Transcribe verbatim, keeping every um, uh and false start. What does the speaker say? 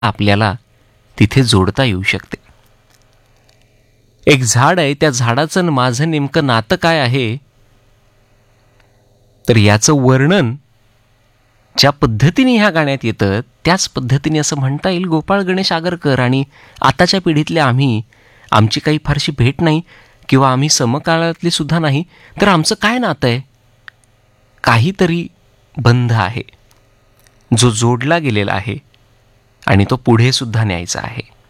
आपल्याला तिथे जोडता येऊ शकते. एक झाड आहे, त्या झाडाचं आणि माझं नेमकं नातं काय आहे, तर याचं वर्णन ज्या पद्धतीने ह्या गाण्यात येतं त्याच पद्धतीने असं म्हणता येईल गोपाळ गणेश आगरकर आणि आताच्या पिढीतले आम्ही, आमची काही फारशी भेट नाही किंवा आम्ही समकाळातली सुद्धा नाही, तर आमचं काय नातं आहे? काहीतरी बंध आहे जो जोडला गेलेला आहे आणि तो पुढे सुद्धा न्यायचा आहे.